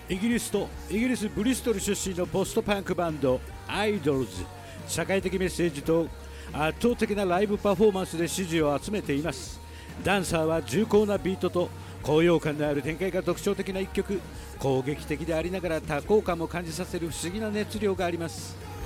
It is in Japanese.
イギリスブリストル出身のポストパンクバンドアイドルズ。社会的メッセージと圧倒的なライブパフォーマンスで支持を集めています。ダンサーは重厚なビートと高揚感のある展開が特徴的な一曲。攻撃的でありながら多幸感も感じさせる不思議な熱量があります。